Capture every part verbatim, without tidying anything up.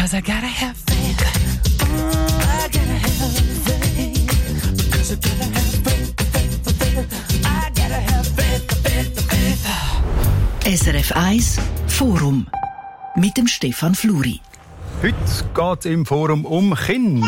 'cause I gotta have faith. I gotta have faith. Because I gotta have faith, faith, faith. I gotta have faith, faith, faith. S R F eins Forum mit dem Stefan Fluri. Heute geht es im Forum um Kinder.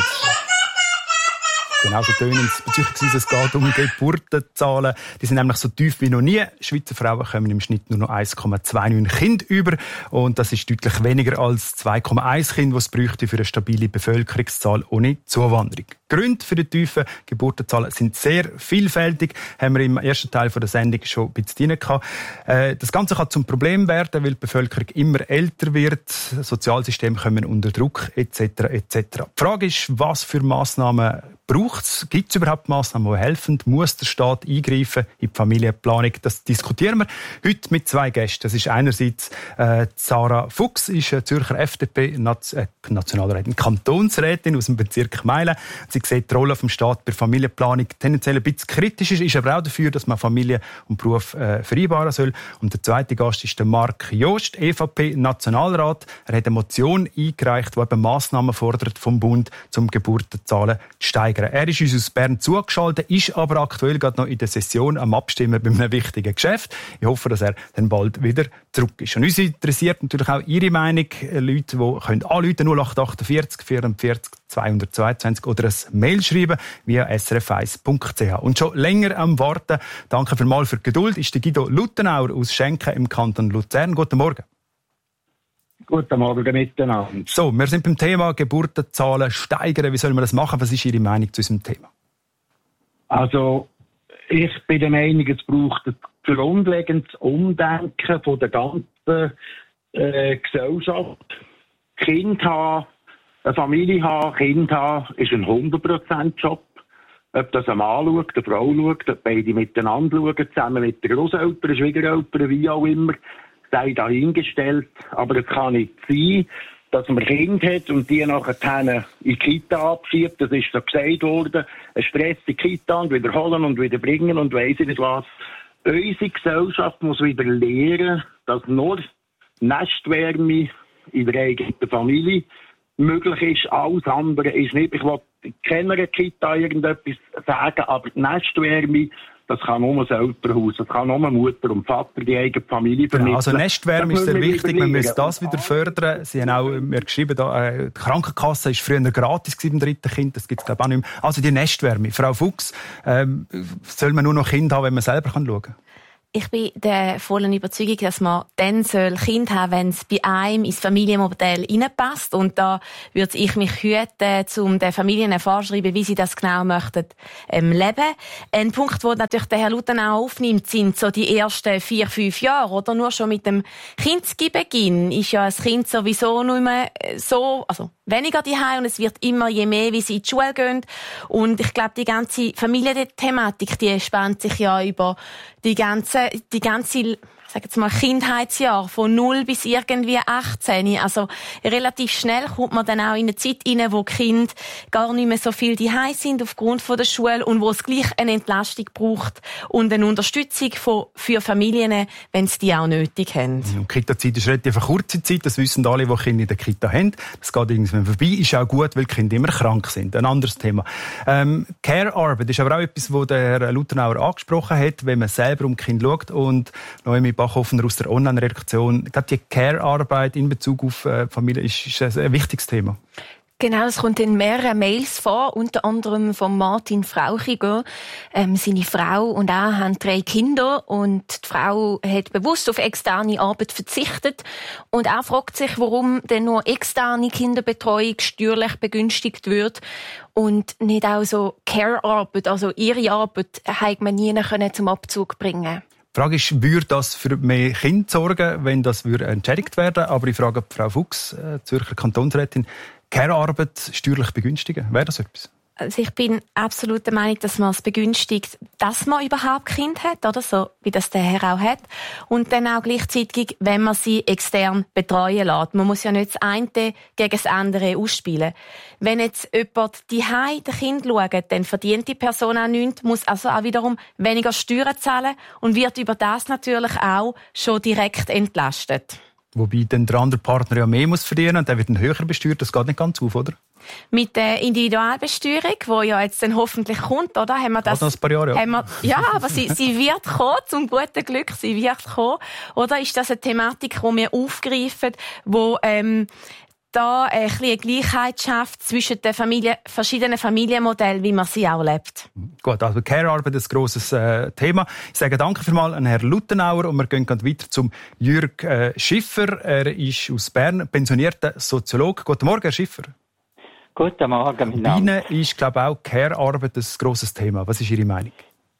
Genauso tönend bezüglich es geht um Geburtenzahlen. Die sind nämlich so tief wie noch nie. Schweizer Frauen kommen im Schnitt nur noch eins Komma neunundzwanzig Kinder über. Und das ist deutlich weniger als zwei Komma eins Kinder, was es bräuchte für eine stabile Bevölkerungszahl ohne Zuwanderung. Die Gründe für die tiefen Geburtenzahlen sind sehr vielfältig. Haben wir im ersten Teil der Sendung schon ein bisschen drin gehabt. Das Ganze kann zum Problem werden, weil die Bevölkerung immer älter wird, Sozialsysteme kommen unter Druck et cetera et cetera. Die Frage ist, was für Massnahmen braucht es? Gibt es überhaupt Massnahmen, die helfen? Muss der Staat eingreifen in die Familienplanung? Das diskutieren wir heute mit zwei Gästen. Das ist einerseits äh, Sarah Fuchs, ist eine Zürcher F D P-Nationalrätin, Kantonsrätin aus dem Bezirk Meilen. Sie sieht die Rolle vom Staat bei Familienplanung tendenziell ein bisschen kritisch, ist aber auch dafür, dass man Familie und Beruf äh, vereinbaren soll. Und der zweite Gast ist der Marc Jost, E V P-Nationalrat. Er hat eine Motion eingereicht, die eben Massnahmen fordert vom Bund, um Geburtenzahlen zu steigern. Er ist uns aus Bern zugeschaltet, ist aber aktuell gerade noch in der Session am Abstimmen bei einem wichtigen Geschäft. Ich hoffe, dass er dann bald wieder zurück ist. Und uns interessiert natürlich auch Ihre Meinung. Leute, die können anrufen, null acht acht vier vier zweihundertzweiundzwanzig oder ein Mail schreiben via s r f eins punkt c h. Und schon länger am Warten, danke vielmals für die Geduld, ist der Guido Luttenauer aus Schenken im Kanton Luzern. Guten Morgen. Guten Morgen miteinander. So, wir sind beim Thema Geburtenzahlen steigern. Wie soll man das machen? Was ist Ihre Meinung zu diesem Thema? Also, ich bin der Meinung, es braucht ein grundlegendes Umdenken von der ganzen äh, Gesellschaft. Kind haben, eine Familie haben, Kind haben, ist ein hundert Prozent Job. Ob das ein Mann schaut, eine Frau schaut, ob beide miteinander schauen, zusammen mit den Großeltern, Schwiegereltern, wie auch immer, sei dahingestellt. Aber es kann nicht sein, dass man Kinder hat und die nachher in die Kita abschiebt. Das ist so gesagt worden. Ein Stress in die Kita und wiederholen und wieder bringen und weiss ich nicht was. Unsere Gesellschaft muss wieder lernen, dass nur Nestwärme in der eigenen Familie möglich ist. Alles andere ist nicht. Ich will keiner Kita irgendetwas sagen, aber die Nestwärme, das kann nur das Elternhaus, das kann nur Mutter und Vater, die eigene Familie vermitteln. Genau, also Nestwärme ist sehr wichtig, man muss das wieder fördern. Sie haben auch mir geschrieben, da, äh, die Krankenkasse war früher gratis beim dritten Kind, das gibt es glaube ich auch nicht mehr. Also die Nestwärme. Frau Fuchs, ähm, soll man nur noch Kinder haben, wenn man selber schauen kann? Ich bin der vollen Überzeugung, dass man dann soll Kind haben, wenn es bei einem ins Familienmodell hineinpasst. Und da würde ich mich hüten, um den Familien vorschreiben, wie sie das genau möchten ähm, leben. Ein Punkt, den natürlich der Herr Luttenauer aufnimmt, sind so die ersten vier, fünf Jahre. Oder nur schon mit dem Kindesbeginn ist ja ein Kind sowieso nicht mehr so, also weniger daheim und es wird immer je mehr, wie sie in die Schule gehen. Und ich glaube, die ganze Familienthematik, die spannt sich ja über die ganze, die ganze, sag jetzt mal, Kindheitsjahr von null bis irgendwie achtzehn. Also relativ schnell kommt man dann auch in eine Zeit rein, wo die Kinder gar nicht mehr so viel daheim sind aufgrund von der Schule und wo es gleich eine Entlastung braucht und eine Unterstützung von, für Familien, wenn sie die auch nötig haben. Und die Kita-Zeit ist relativ eine kurze Zeit, das wissen alle, die Kinder in der Kita haben. Das geht irgendwann vorbei, ist auch gut, weil die Kinder immer krank sind. Ein anderes Thema. Ähm, Care-Arbeit ist aber auch etwas, was der Herr Luttenauer angesprochen hat, wenn man selber um die Kinder schaut. Und Noemi Bachhoffner aus der Online-Redaktion, gerade die Care-Arbeit in Bezug auf äh, Familie ist, ist ein wichtiges Thema. Genau, es kommt in mehreren Mails vor, unter anderem von Martin Frauchiger. Ähm, seine Frau und er haben drei Kinder und die Frau hat bewusst auf externe Arbeit verzichtet. Und er fragt sich, warum denn nur externe Kinderbetreuung steuerlich begünstigt wird und nicht auch so Care-Arbeit, also ihre Arbeit, hat man nie zum Abzug bringen. Die Frage ist, würde das für mehr Kinder sorgen, wenn das entschädigt werden würde? Aber ich frage Frau Fuchs, Zürcher Kantonsrätin, Care-Arbeit steuerlich begünstigen, wäre das etwas? Also ich bin absolut der Meinung, dass man es begünstigt, dass man überhaupt Kind hat, oder so, wie das der Herr auch hat. Und dann auch gleichzeitig, wenn man sie extern betreuen lässt. Man muss ja nicht das eine gegen das andere ausspielen. Wenn jetzt jemand daheim das Kind schaut, dann verdient die Person auch nichts, muss also auch wiederum weniger Steuern zahlen und wird über das natürlich auch schon direkt entlastet. Wobei dann der andere Partner ja mehr muss verdienen und der wird dann höher besteuert. Das geht nicht ganz auf, oder? Mit der Individualbesteuerung, die ja jetzt dann hoffentlich kommt, oder? Haben wir das, noch ein paar Jahre, ja. Haben wir, ja, aber sie, sie wird kommen, zum guten Glück, sie wird kommen. Oder ist das eine Thematik, die wir aufgreifen, wo ähm, da ein bisschen eine Gleichheit schafft zwischen den Familien, verschiedenen Familienmodellen, wie man sie auch lebt? Gut, also Care-Arbeit ist ein grosses äh, Thema. Ich sage danke vielmals an Herrn Luttenauer und wir gehen gerade weiter zum Jürg äh, Schiffer. Er ist aus Bern, pensionierter Soziologe. Guten Morgen, Herr Schiffer. Guten Morgen, mein Ihnen ist, glaube ich, auch Care-Arbeit ein grosses Thema. Was ist Ihre Meinung?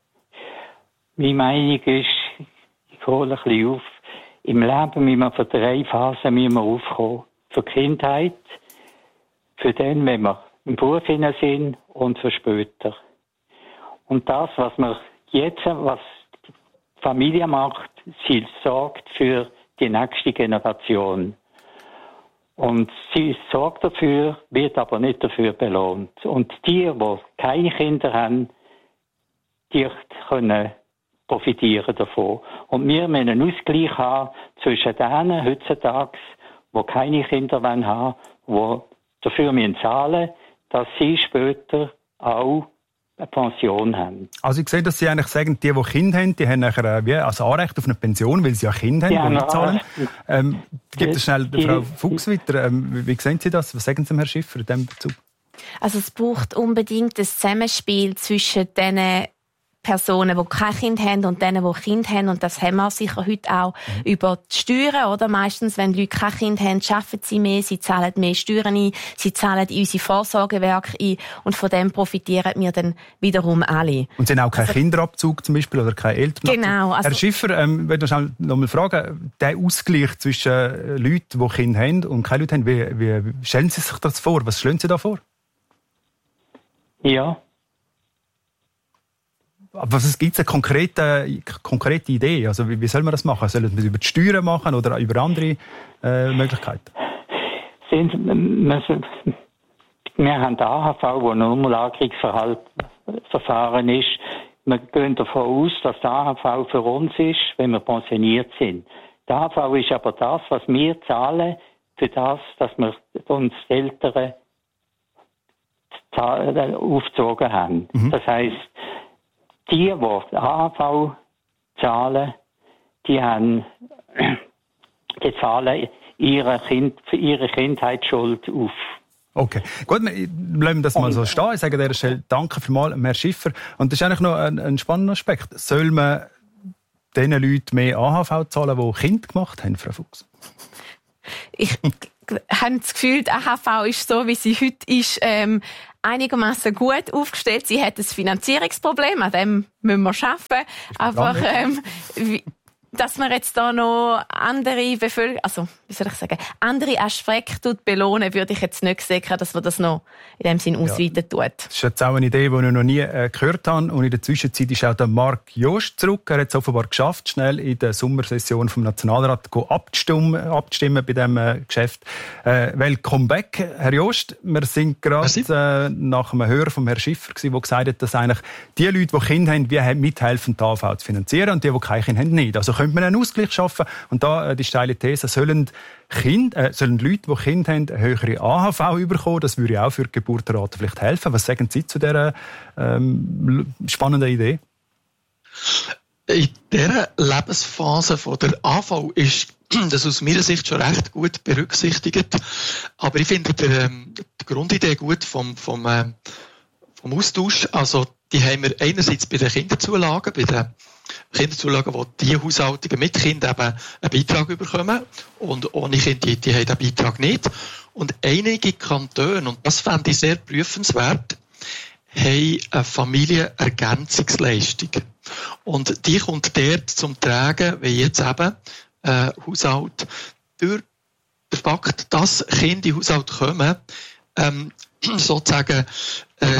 Meine Meinung ist, ich hole ein bisschen auf, im Leben müssen wir von drei Phasen müssen wir aufkommen. Für die Kindheit, für den, wenn wir im Beruf sind und für später. Und das, was wir jetzt, was die Familie macht, sie sorgt für die nächste Generation. Und sie sorgt dafür, wird aber nicht dafür belohnt. Und die, die keine Kinder haben, die können profitieren davon. Und wir müssen einen Ausgleich haben zwischen denen heutzutage, die keine Kinder haben wollen, die dafür zahlen müssen, dass sie später auch eine Pension haben. Also ich sehe, dass Sie eigentlich sagen, die, die Kinder haben, die haben nachher äh, wie, also Anrecht auf eine Pension, weil sie ja Kinder haben, die, die nicht zahlen. Ähm, gibt es schnell die, Frau Fuchs weiter. Ähm, wie, wie sehen Sie das? Was sagen Sie, Herr Schiffer, in diesem Bezug? Also es braucht unbedingt ein Zusammenspiel zwischen den Personen, die kein Kind haben und denen, die Kind haben. Und das haben wir sicher heute auch mhm. über die Steuern, oder? Meistens, wenn Leute kein Kind haben, arbeiten sie mehr, sie zahlen mehr Steuern ein, sie zahlen in unsere Vorsorgewerke ein und von dem profitieren wir dann wiederum alle. Und sie haben auch keinen also, Kinderabzug zum Beispiel oder keinen Elternabzug? Genau. Also, Herr Schiffer, ähm, ich möchte noch mal fragen, der Ausgleich zwischen Leuten, die Kinder haben und keine Leute haben, wie, wie stellen Sie sich das vor? Was schlagen Sie da vor? Ja. Aber was gibt es eine konkrete, konkrete Idee? Also wie, wie soll man das machen? Sollen wir das über die Steuern machen oder über andere äh, Möglichkeiten? Sind, wir, wir haben die A H V, wo ein Umlagerungsverfahren ist. Wir gehen davon aus, dass die A H V für uns ist, wenn wir pensioniert sind. Die A H V ist aber das, was wir zahlen, für das, dass wir uns Ältere aufgezogen haben. Mhm. Das heisst, die, die die A H V zahlen, die haben, die zahlen ihre, kind, für ihre Kindheitsschuld auf. Okay, gut, wir lassen das mal so stehen. Ich sage an dieser Stelle danke vielmals, Herr Schiffer. Und das ist eigentlich noch ein, ein spannender Aspekt. Soll man diesen Leuten mehr A H V zahlen, die Kinder gemacht haben, Frau Fuchs? Ich habe das Gefühl, die A H V ist so, wie sie heute ist, ähm, einigermaßen gut aufgestellt. Sie hat ein Finanzierungsproblem, an dem müssen wir arbeiten. Aber ähm, wie, dass man jetzt da noch andere Bevölkerung, also wie soll ich sagen, andere Aspekte belohnen, würde ich jetzt nicht sehen, dass man das noch in dem Sinn ausweiten ja. tut. Das ist jetzt auch eine Idee, die ich noch nie äh, gehört habe. Und in der Zwischenzeit ist auch der Marc Jost zurück. Er hat es offenbar geschafft, schnell in der Sommersession vom Nationalrat abzustimmen, abzustimmen bei diesem äh, Geschäft. Äh, Welcome back, Herr Jost. Wir sind gerade äh, nach einem Hörer vom Herrn Schiffer gewesen, der gesagt hat, dass eigentlich die Leute, die Kinder haben, wir mithelfen, die A H V zu finanzieren und die, die keine Kinder haben, nicht. Also könnte man einen Ausgleich schaffen. Und da äh, die steile These, sollen Kind, äh, sollen Leute, die Kinder haben, eine höhere A H V bekommen. Das würde auch für die Geburtenrate vielleicht helfen. Was sagen Sie zu dieser ähm, spannenden Idee? In dieser Lebensphase von der A H V ist das aus meiner Sicht schon recht gut berücksichtigt. Aber ich finde die, ähm, die Grundidee gut vom, vom, äh, vom Austausch. Also, die haben wir einerseits bei den Kinderzulagen, bei den Kinderzulagen, wo die Haushalte mit Kindern eben einen Beitrag bekommen und ohne Kinder, die, die haben den Beitrag nicht. Und einige Kantone, und das fände ich sehr prüfenswert, haben eine Familienergänzungsleistung. Und die kommt dort zum Tragen, wie jetzt eben äh, Haushalt, durch den Fakt, dass Kinder in Haushalt kommen, ähm, sozusagen äh,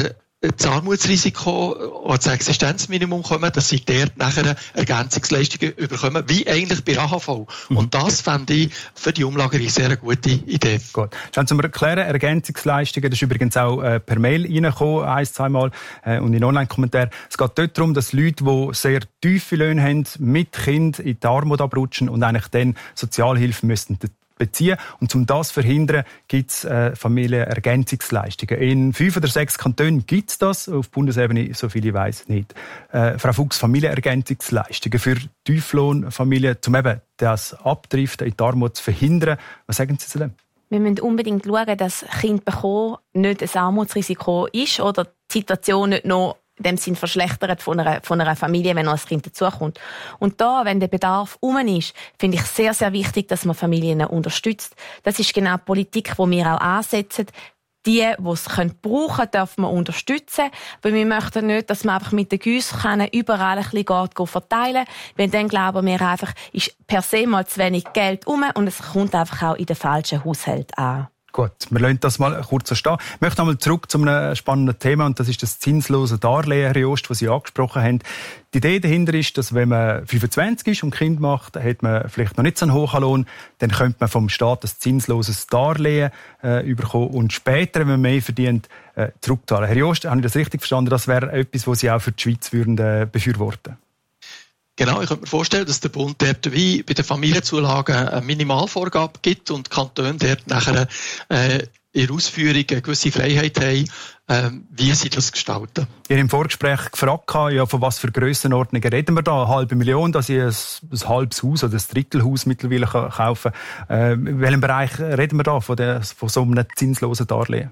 das Armutsrisiko oder das Existenzminimum kommen, dass sie dort nachher Ergänzungsleistungen bekommen, wie eigentlich bei A H V. Mhm. Und das fände ich für die Umlagerung sehr eine gute Idee. Gut. Schauen Sie mir erklären, Ergänzungsleistungen, das ist übrigens auch äh, per Mail reingekommen, ein, zweimal, äh, und in Online-Kommentaren. Es geht dort darum, dass Leute, die sehr tiefe Löhne haben, mit Kind in die Armut abrutschen und eigentlich dann Sozialhilfe müssten beziehen. Und um das zu verhindern, gibt es äh, Familienergänzungsleistungen. In fünf oder sechs Kantonen gibt es das, auf Bundesebene, so viel ich weiss, nicht. Äh, Frau Fuchs, Familienergänzungsleistungen für Tieflohnfamilien, um eben das Abdriften in die Armut zu verhindern. Was sagen Sie zu dem? Wir müssen unbedingt schauen, dass Kind bekommen nicht ein Armutsrisiko ist oder die Situation nicht noch in dem Sinn verschlechtert von einer, von einer Familie, wenn noch ein Kind dazukommt. Und da, wenn der Bedarf um ist, finde ich sehr, sehr wichtig, dass man Familien unterstützt. Das ist genau die Politik, die wir auch ansetzen. Die, die es brauchen können, dürfen wir unterstützen. Weil wir möchten nicht, dass man einfach mit den Gießkannen überall ein bisschen geht, geht verteilen. Weil dann glauben wir einfach, ist per se mal zu wenig Geld um und es kommt einfach auch in den falschen Haushalt an. Gut, wir lassen das mal kurz so stehen. Ich möchte einmal zurück zu einem spannenden Thema, und das ist das zinslose Darlehen, Herr Jost, das Sie angesprochen haben. Die Idee dahinter ist, dass wenn man fünfundzwanzig ist und ein Kind macht, hat man vielleicht noch nicht so einen hohen Lohn, dann könnte man vom Staat ein zinsloses Darlehen äh, bekommen und später, wenn man mehr verdient, äh, zurückzahlen. Herr Jost, habe ich das richtig verstanden? Das wäre etwas, was Sie auch für die Schweiz würden, äh, befürworten? Genau, ich könnte mir vorstellen, dass der Bund dort wie bei den Familienzulagen eine Minimalvorgabe gibt und die Kantone dort nachher äh, in der Ausführung eine gewisse Freiheit haben, äh, wie sie das gestalten. Ihr im Vorgespräch gefragt, ja, von was für Grössenordnungen reden wir da? Eine halbe Million, dass ich ein, ein halbes Haus oder ein Drittelhaus mittlerweile kaufen kann. Äh, in welchem Bereich reden wir da von, der, von so einem zinslosen Darlehen?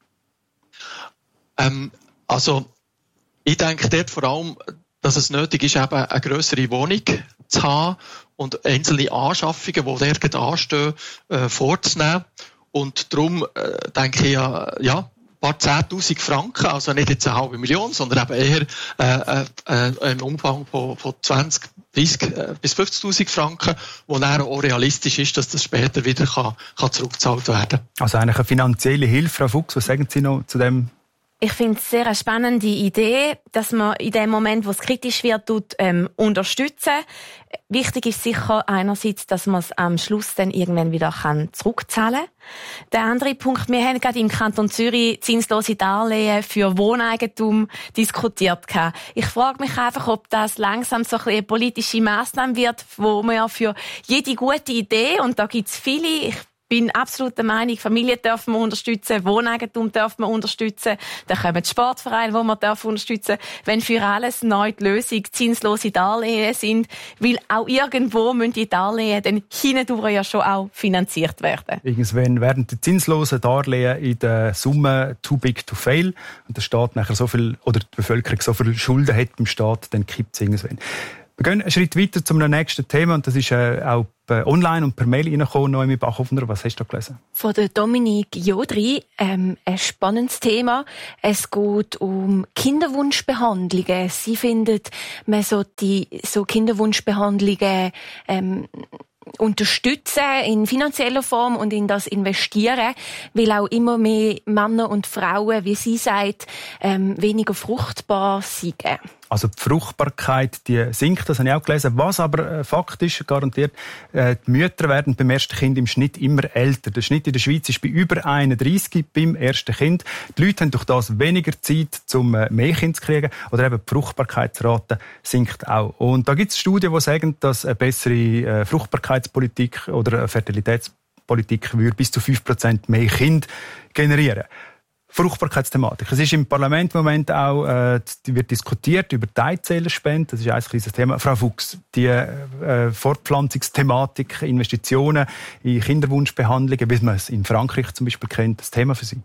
Ähm, also, ich denke dort vor allem, dass es nötig ist, eben eine grössere Wohnung zu haben und einzelne Anschaffungen, die dort anstehen, äh, vorzunehmen. Und darum äh, denke ich ja, ja, ein paar zehntausend Franken, also nicht jetzt eine halbe Million, sondern eben eher äh, äh, im Umfang von, von zwanzig, dreißig äh, bis fünfzigtausend Franken, wo dann auch realistisch ist, dass das später wieder kann, kann zurückgezahlt werden kann. Also eigentlich eine finanzielle Hilfe, Frau Fuchs, was sagen Sie noch zu dem? Ich finde es sehr eine spannende Idee, dass man in dem Moment, wo es kritisch wird, tut, ähm, unterstützen. Wichtig ist sicher einerseits, dass man es am Schluss dann irgendwann wieder kann zurückzahlen kann. Der andere Punkt, wir haben gerade im Kanton Zürich zinslose Darlehen für Wohneigentum diskutiert. Ich frage mich einfach, ob das langsam so eine politische Massnahme wird, wo man ja für jede gute Idee, und da gibt es viele, ich Ich bin absolut der Meinung, Familien dürfen wir unterstützen, Wohneigentum dürfen wir unterstützen, dann kommen die Sportvereine, die wir dürfen unterstützen, wenn für alles neu die Lösung zinslose Darlehen sind, weil auch irgendwo müssen die Darlehen dann hindurch ja schon auch finanziert werden. Irgendwann werden die zinslosen Darlehen in der Summe too big to fail und der Staat nachher so viel, oder die Bevölkerung so viel Schulden hat beim Staat, dann kippt es irgendwann. Wir gehen einen Schritt weiter zum nächsten Thema, und das ist äh, auch online und per Mail reingekommen, Noemi Bachhoffner. Was hast du da gelesen? Von der Dominik Jodri, ähm, ein spannendes Thema. Es geht um Kinderwunschbehandlungen. Sie findet, man sollte so Kinderwunschbehandlungen ähm, unterstützen in finanzieller Form und in das investieren, weil auch immer mehr Männer und Frauen, wie sie sagt, ähm, weniger fruchtbar sind. Also die Fruchtbarkeit, die sinkt, das habe ich auch gelesen. Was aber äh, Fakt ist, garantiert, äh, die Mütter werden beim ersten Kind im Schnitt immer älter. Der Schnitt in der Schweiz ist bei über einunddreißig beim ersten Kind. Die Leute haben durch das weniger Zeit, um äh, mehr Kinder zu kriegen. Oder eben die Fruchtbarkeitsrate sinkt auch. Und da gibt es Studien, die sagen, dass eine bessere äh, Fruchtbarkeitspolitik oder eine Fertilitätspolitik würde bis zu fünf Prozent mehr Kinder generieren. Fruchtbarkeitsthematik. Es ist im Parlament im Moment auch, äh, wird diskutiert über die Eizellspende. Das ist ein kleines Thema. Frau Fuchs, die äh, Fortpflanzungsthematik, Investitionen in Kinderwunschbehandlungen, wie man es in Frankreich zum Beispiel kennt, das Thema für Sie?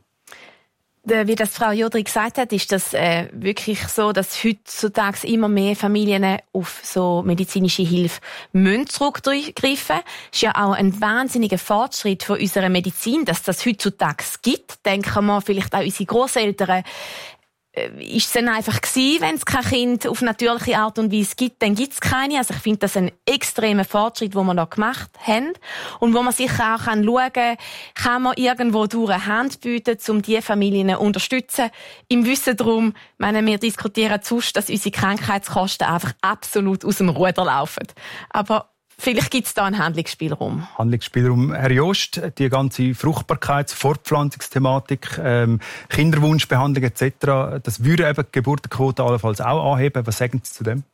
Wie das Frau Jodri gesagt hat, ist das äh, wirklich so, dass heutzutage immer mehr Familien auf so medizinische Hilfe müssen zurückgreifen. Es ist ja auch ein wahnsinniger Fortschritt von unserer Medizin, dass das heutzutage gibt. Denken wir vielleicht auch unsere Grosseltern. ist es dann einfach gewesen, wenn es kein Kind auf natürliche Art und Weise gibt, dann gibt es keine. Also ich finde das ein extremer Fortschritt, den wir da gemacht haben. Und wo man sicher auch schauen kann, kann man irgendwo durch eine Hand bieten, um diese Familien zu unterstützen. Im Wissen darum, meine, wir diskutieren sonst, dass unsere Krankheitskosten einfach absolut aus dem Ruder laufen. Aber vielleicht gibt es da einen Handlungsspielraum. Handlungsspielraum. Herr Jost, die ganze Fruchtbarkeits-, Fortpflanzungsthematik, ähm, Kinderwunschbehandlung et cetera, das würde eben die Geburtenquote allenfalls auch anheben. Was sagen Sie zu dem?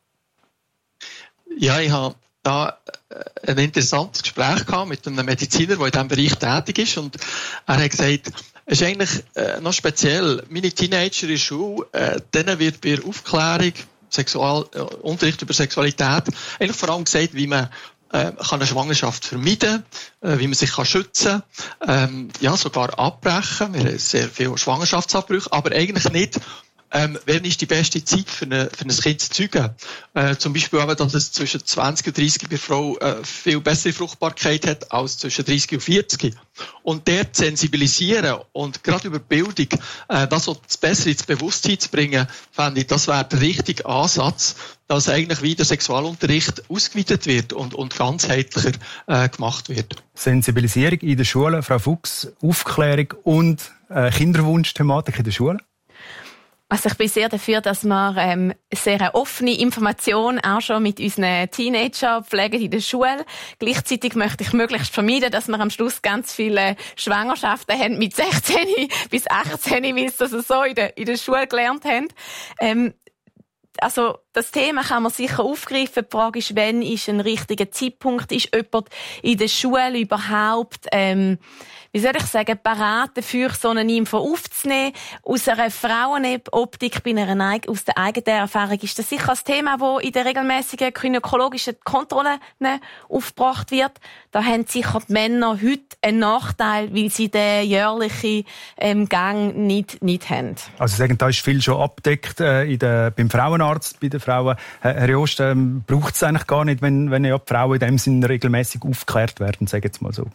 Ja, ich habe da ein interessantes Gespräch gehabt mit einem Mediziner, der in diesem Bereich tätig ist. Und er hat gesagt, es ist eigentlich äh, noch speziell. Meine Teenager in der Schule, äh, denen wird bei der Aufklärung, Sexual, äh, Unterricht über Sexualität, eigentlich vor allem gesagt, wie man äh, kann eine Schwangerschaft vermeiden, äh, wie man sich kann schützen, ähm, ja sogar abbrechen. Wir haben sehr viele Schwangerschaftsabbrüche, aber eigentlich nicht, ähm, wann ist die beste Zeit für, eine, für ein Kind zu zeugen. Äh, zum Beispiel eben, dass es zwischen zwanzig und dreißig bei der Frau äh, viel bessere Fruchtbarkeit hat als zwischen dreißig und vierzig. Und dort sensibilisieren und gerade über Bildung, äh, das das besser ins Bewusstsein zu bringen, fände ich, das wäre der richtige Ansatz, dass eigentlich wieder Sexualunterricht ausgeweitet wird und, und ganzheitlicher äh, gemacht wird. Sensibilisierung in der Schule, Frau Fuchs, Aufklärung und äh, Kinderwunschthematik in der Schule? Also ich bin sehr dafür, dass wir ähm, sehr eine offene Information auch schon mit unseren Teenagern pflegen in der Schule. Gleichzeitig möchte ich möglichst vermeiden, dass wir am Schluss ganz viele Schwangerschaften haben mit sechzehn bis achtzehn, wie sie das so in der, in der Schule gelernt haben. Ähm, Also, das Thema kann man sicher aufgreifen. Die Frage ist, wann ist ein richtiger Zeitpunkt? Ist jemand in der Schule überhaupt, ähm, wie soll ich sagen, parat dafür, so eine Info aufzunehmen? Aus einer Frauenoptik, bei einer, aus der eigenen Erfahrung, ist das sicher ein Thema, das in den regelmäßigen gynäkologischen Kontrollen aufgebracht wird. Da haben sicher die Männer heute einen Nachteil, weil sie den jährlichen ähm, Gang nicht, nicht haben. Also, Sie sagen, da ist viel schon abgedeckt äh, in der, beim Frauenarzt, bei den Frauen. Herr Jost, ähm, braucht es eigentlich gar nicht, wenn, wenn ja die Frauen in dem Sinne regelmäßig aufgeklärt werden, sagen wir mal so.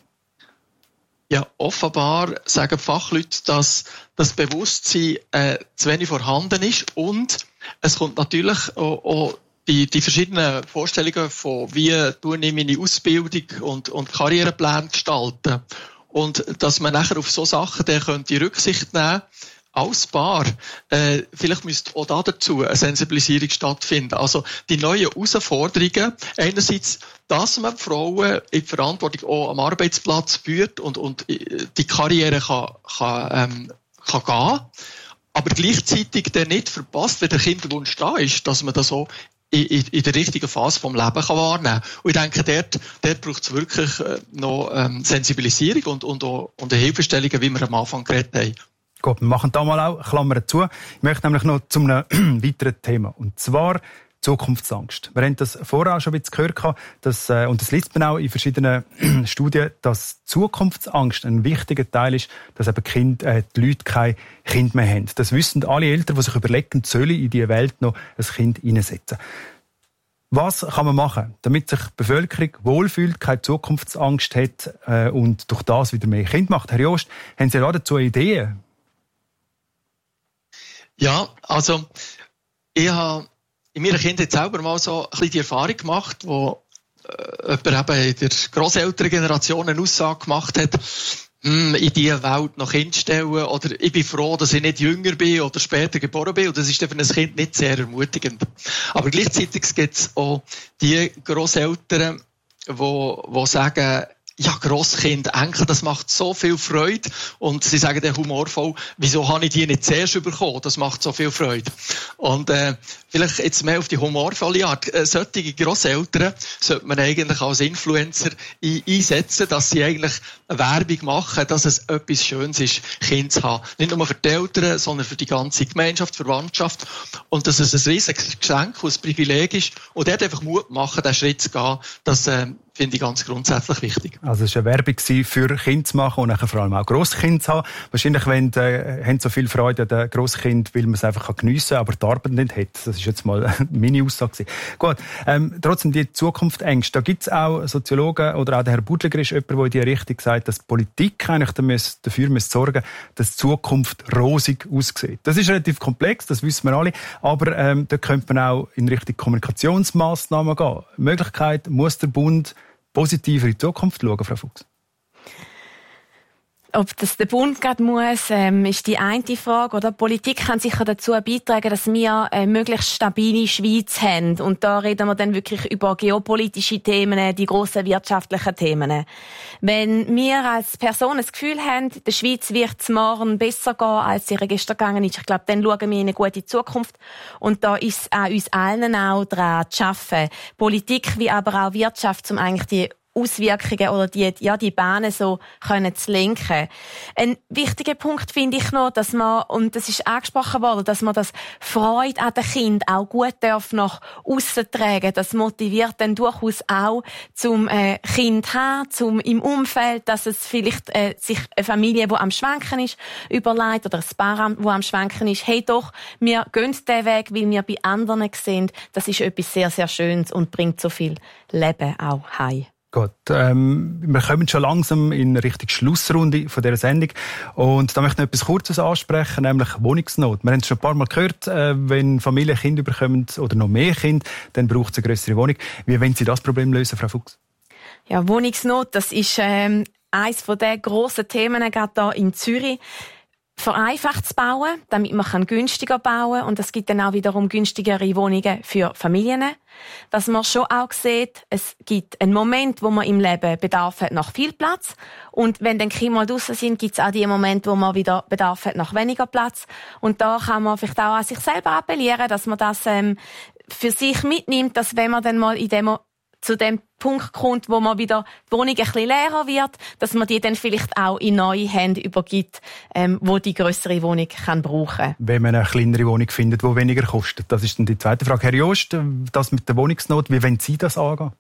Ja, offenbar sagen Fachleute, dass das Bewusstsein äh, zu wenig vorhanden ist und es kommt natürlich auch, auch die, die verschiedenen Vorstellungen von, wie tue ich meine Ausbildung und, und Karrierepläne gestalten und dass man nachher auf so Sachen dann könnte Rücksicht nehmen als Paar. Äh, vielleicht müsste auch da dazu eine Sensibilisierung stattfinden. Also die neuen Herausforderungen, einerseits, dass man Frauen in die Verantwortung auch am Arbeitsplatz führt und, und die Karriere kann, kann, ähm, kann gehen, aber gleichzeitig dann nicht verpasst, wenn der Kinderwunsch da ist, dass man das auch in, in, in der richtigen Phase vom Leben kann wahrnehmen kann. Und ich denke, dort, dort braucht es wirklich noch ähm, Sensibilisierung und, und, auch, und eine Hilfestellung, wie wir am Anfang geredet haben. Gut, wir machen da mal auch Klammern zu. Ich möchte nämlich noch zu einem weiteren Thema. Und zwar Zukunftsangst. Wir haben das vorher auch schon ein bisschen gehört, dass, äh, und das liest man auch in verschiedenen Studien, dass Zukunftsangst ein wichtiger Teil ist, dass eben die, kind, äh, die Leute kein Kind mehr haben. Das wissen alle Eltern, die sich überlegen, sollen in diese Welt noch ein Kind hineinsetzen. Was kann man machen, damit sich die Bevölkerung wohlfühlt, keine Zukunftsangst hat äh, und durch das wieder mehr Kind macht? Herr Jost, haben Sie dazu Ideen? Ja, also ich habe in meiner Kindheit selber mal so ein bisschen die Erfahrung gemacht, wo äh, jemand eben in der Grosselterngeneration eine Aussage gemacht hat, hm, in diese Welt noch Kind stellen oder ich bin froh, dass ich nicht jünger bin oder später geboren bin und das ist für ein Kind nicht sehr ermutigend. Aber gleichzeitig gibt es auch die Grosseltern, die, die sagen, ja, Grosskind, Enkel, das macht so viel Freude. Und sie sagen dann humorvoll, wieso habe ich die nicht zuerst bekommen? Das macht so viel Freude. Und äh, vielleicht jetzt mehr auf die humorvolle Art. Äh, solche Grosseltern sollte man eigentlich als Influencer ein- einsetzen, dass sie eigentlich eine Werbung machen, dass es etwas Schönes ist, Kind zu haben. Nicht nur für die Eltern, sondern für die ganze Gemeinschaft, Verwandtschaft. Und dass es ein riesiges Geschenk und ein Privileg ist. Und dort einfach Mut machen, den Schritt zu gehen, dass äh, finde ich ganz grundsätzlich wichtig. Also es war eine Werbung für Kinder zu machen und nachher vor allem auch Grosskinder zu haben. Wahrscheinlich wenn, äh, haben so viel Freude an den Grosskind, weil man es einfach geniessen kann, aber die Arbeit nicht hat. Das ist jetzt mal meine Aussage. Gut, ähm, trotzdem die Zukunftsängste. Da gibt es auch Soziologen oder auch der Herr Budliger ist jemand, der in die Richtung sagt, dass die Politik eigentlich dafür muss sorgen, dass die Zukunft rosig aussieht. Das ist relativ komplex, das wissen wir alle, aber ähm, da könnte man auch in Richtung Kommunikationsmaßnahmen gehen. Möglichkeit muss der Bund positiver in die Zukunft schauen, Frau Fuchs? Ob das der Bund gerade muss, ähm, ist die eine Frage. Oder die Politik kann sicher dazu beitragen, dass wir eine möglichst stabile Schweiz haben. Und da reden wir dann wirklich über geopolitische Themen, die grossen wirtschaftlichen Themen. Wenn wir als Person das Gefühl haben, der Schweiz wird es morgen besser gehen, als es gestern gegangen ist, ich glaube, dann schauen wir in eine gute Zukunft. Und da ist es an uns allen auch daran zu arbeiten. Politik wie aber auch Wirtschaft, um eigentlich die Auswirkungen oder die, ja, die Bahnen so können zu lenken. Ein wichtiger Punkt finde ich noch, dass man, und das ist angesprochen worden, dass man das Freude an den Kindern auch gut darf nach aussen tragen. Das motiviert dann durchaus auch zum äh, Kind haben, zum im Umfeld, dass es vielleicht äh, sich eine Familie, die am Schwanken ist, überlegt oder ein Paar, das am Schwanken ist, hey doch, wir gehen diesen Weg, weil wir bei anderen sehen, das ist etwas sehr, sehr Schönes und bringt so viel Leben auch heim. Gut, ähm, wir kommen schon langsam in Richtung Schlussrunde von dieser Sendung und da möchte ich noch etwas Kurzes ansprechen, nämlich Wohnungsnot. Wir haben es schon ein paar Mal gehört, äh, wenn Familien Kinder bekommen oder noch mehr Kinder, dann braucht es eine grössere Wohnung. Wie wollen Sie das Problem lösen, Frau Fuchs? Ja, Wohnungsnot, das ist ähm, eines von den grossen Themen gerade hier in Zürich. Vereinfacht zu bauen, damit man günstiger bauen kann. Und es gibt dann auch wiederum günstigere Wohnungen für Familien. Dass man schon auch sieht, es gibt einen Moment, wo man im Leben Bedarf hat nach viel Platz. Und wenn dann Kinder mal draussen sind, gibt es auch die Momente, wo man wieder Bedarf hat nach weniger Platz. Und da kann man vielleicht auch an sich selber appellieren, dass man das ähm, für sich mitnimmt, dass wenn man dann mal in dem zu dem Punkt kommt, wo man wieder die Wohnung ein bisschen leerer wird, dass man die dann vielleicht auch in neue Hände übergibt, ähm, wo die grössere Wohnung kann brauchen. Wenn man eine kleinere Wohnung findet, die weniger kostet. Das ist dann die zweite Frage. Herr Jost, das mit der Wohnungsnot, wie wollen Sie das angehen?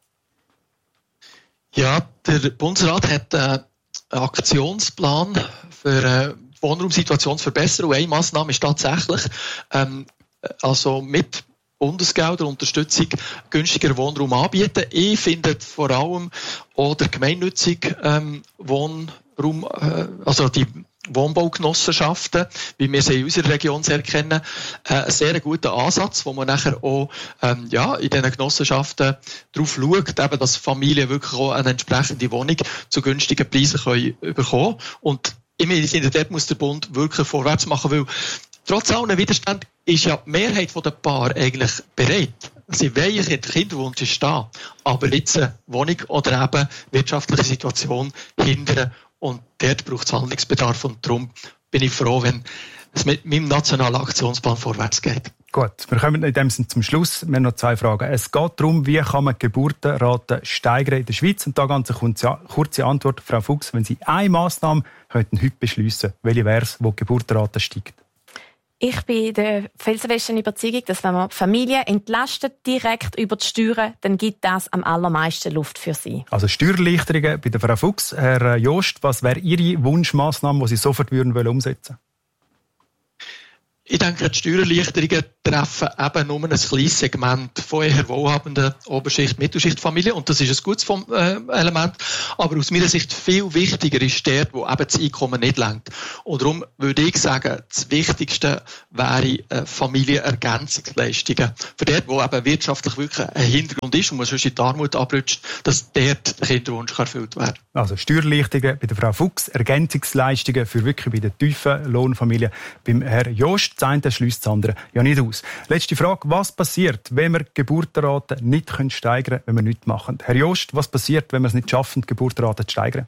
Ja, der Bundesrat hat einen Aktionsplan für eine Wohnraumsituationsverbesserung. Eine Massnahme ist tatsächlich, ähm, also mit Bundesgelder, Unterstützung, günstiger Wohnraum anbieten. Ich finde vor allem auch der gemeinnützige ähm, Wohnraum, äh, also die Wohnbaugenossenschaften, wie wir sie in unserer Region sehr kennen, äh, einen sehr guten Ansatz, wo man nachher auch ähm, ja, in diesen Genossenschaften darauf schaut, eben, dass Familien wirklich auch eine entsprechende Wohnung zu günstigen Preisen können bekommen. Und ich finde, dort muss der Bund wirklich vorwärts machen, weil trotz allen Widerstand ist ja die Mehrheit der Paare eigentlich bereit. Sie wollen ja, der Kinderwunsch ist da, aber jetzt eine Wohnung oder eben wirtschaftliche Situation hindern. Und dort braucht es Handlungsbedarf. Und darum bin ich froh, wenn es mit meinem nationalen Aktionsplan vorwärts geht. Gut, wir kommen in dem Sinne zum Schluss. Wir haben noch zwei Fragen. Es geht darum, wie kann man die Geburtenrate steigern in der Schweiz? Und da ganz eine kurze Antwort, Frau Fuchs. Wenn Sie eine Massnahme könnten heute beschliessen, welche wäre es, wo die Geburtenrate steigt? Ich bin der felsenfesten Überzeugung, dass wenn man Familien entlastet, direkt über die Steuern, dann gibt das am allermeisten Luft für sie. Also Steuererleichterungen bei der Frau Fuchs. Herr Jost, was wäre Ihre Wunschmaßnahme, die Sie sofort würden umsetzen wollen? Ich denke, die Steuererleichterungen treffen eben nur ein kleines Segment von eher wohlhabenden Oberschicht-, Mittelschichtfamilien. Und das ist ein gutes Element. Aber aus meiner Sicht viel wichtiger ist dort, wo eben das Einkommen nicht reicht. Und darum würde ich sagen, das Wichtigste wäre Familienergänzungsleistungen. Für dort, wo eben wirtschaftlich wirklich ein Hintergrund ist und man sonst in die Armut abrutscht, dass dort der Kinderwunsch erfüllt werden kann. Also Steuererleichterungen bei der Frau Fuchs, Ergänzungsleistungen für wirklich bei den tiefen Lohnfamilien beim Herrn Jost. Das eine schliesst das andere ja nicht aus. Letzte Frage. Was passiert, wenn wir die Geburtenrate nicht steigern können, wenn wir nichts machen? Herr Jost, was passiert, wenn wir es nicht schaffen, die Geburtenrate zu steigern?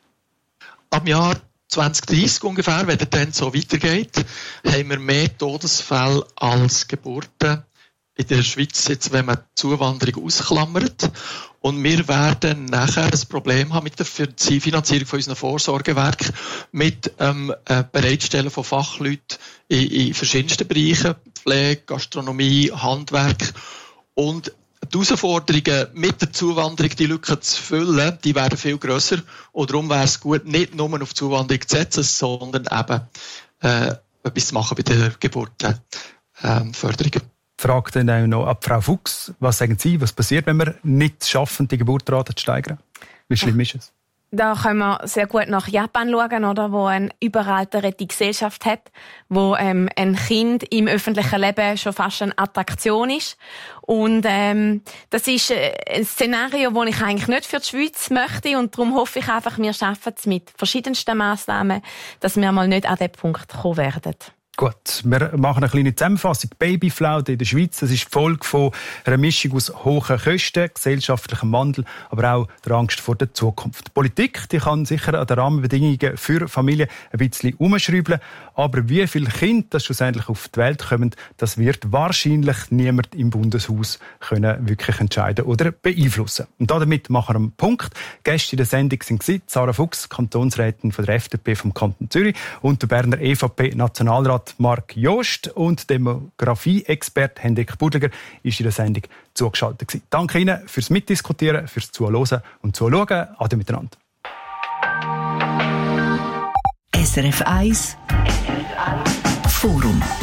Ab Jahr zwanzig dreißig ungefähr, wenn es dann so weitergeht, haben wir mehr Todesfälle als Geburten in der Schweiz, jetzt, wenn man die Zuwanderung ausklammert. Und wir werden nachher ein Problem haben mit der Finanzierung von unseren Vorsorgewerken, mit ähm, äh, Bereitstellen von Fachleuten in, in verschiedensten Bereichen, Pflege, Gastronomie, Handwerk. Und die Herausforderungen mit der Zuwanderung, die Lücken zu füllen, die werden viel grösser. Und darum wäre es gut, nicht nur auf Zuwanderung zu setzen, sondern eben äh, etwas zu machen bei der Geburtenförderung. Ähm, Fragt dann auch noch ab Frau Fuchs, was sagen Sie, was passiert, wenn wir nicht schaffen, die Geburtenrate zu steigern? Wie schlimm ist es? Da können wir sehr gut nach Japan schauen, oder, wo eine überalterte Gesellschaft hat, wo ähm, ein Kind im öffentlichen Leben schon fast eine Attraktion ist. Und ähm, das ist ein Szenario, das ich eigentlich nicht für die Schweiz möchte. Und darum hoffe ich einfach, wir schaffen es mit verschiedensten Massnahmen, dass wir mal nicht an den Punkt kommen werden. Gut, wir machen eine kleine Zusammenfassung. Babyflaute in der Schweiz, das ist die Folge von einer Mischung aus hohen Kosten, gesellschaftlichem Wandel, aber auch der Angst vor der Zukunft. Die Politik, die kann sicher an den Rahmenbedingungen für Familien ein bisschen umschrauben, aber wie viele Kinder das schlussendlich auf die Welt kommen, das wird wahrscheinlich niemand im Bundeshaus können wirklich entscheiden oder beeinflussen. Und damit machen wir einen Punkt. Gäste in der Sendung waren Sarah Fuchs, Kantonsrätin von der F D P vom Kanton Zürich, und der Berner E V P-Nationalrat Marc Jost, und Demografie-Experte Hendrik Budliger ist in der Sendung zugeschaltet gewesen. Danke Ihnen fürs Mitdiskutieren, fürs Zuhören und Zuschauen. Ade miteinander. S R F eins Forum.